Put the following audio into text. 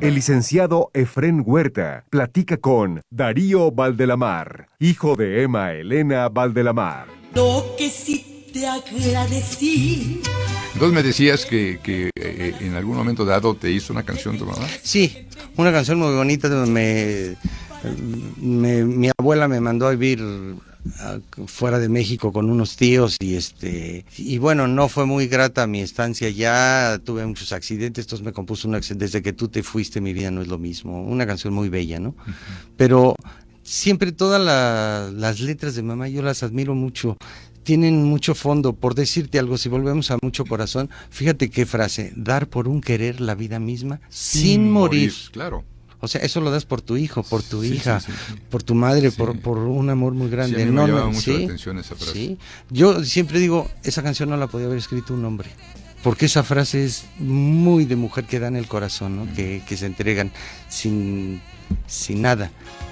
El licenciado Efrén Huerta platica con Darío Valdelamar, hijo de Emma Elena Valdelamar. Lo que sí te agradecí. Entonces me decías que en algún momento dado te hizo una canción tu mamá. Sí, una canción muy bonita. Mi abuela me mandó a vivir fuera de México con unos tíos y bueno, no fue muy grata mi estancia ya, tuve muchos accidentes, entonces me compuso una canción, Desde que tú te fuiste mi vida no es lo mismo, una canción muy bella, ¿no? Uh-huh. Pero siempre todas las letras de mamá yo las admiro mucho, tienen mucho fondo. Por decirte algo, si volvemos a Mucho Corazón, fíjate qué frase: dar por un querer la vida misma sin morir. Claro. O sea, eso lo das por tu hijo, por tu hija, sí. Por tu madre, sí. por un amor muy grande. Sí, a mí me llama mucho la atención esa frase. Sí. Yo siempre digo, esa canción no la podía haber escrito un hombre, porque esa frase es muy de mujer que da en el corazón, ¿no? Que se entregan sin nada.